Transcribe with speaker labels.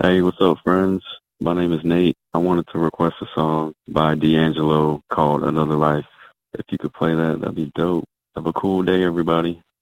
Speaker 1: Hey, what's up, friends? My name is Nate. I wanted to request a song by D'Angelo called Another Life. If you could play that, that'd be dope. Have a cool day, everybody.